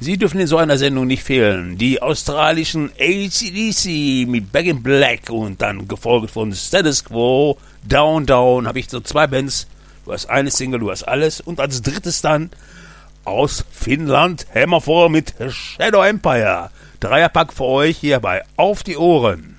Sie dürfen in so einer Sendung nicht fehlen. Die australischen AC/DC mit Back in Black und dann gefolgt von Status Quo, Down Down, habe ich so 2 Bands. Du hast eine Single, du hast alles. Und als drittes dann aus Finnland Hammerfall mit Shadow Empire. Dreierpack für euch hier bei Auf die Ohren.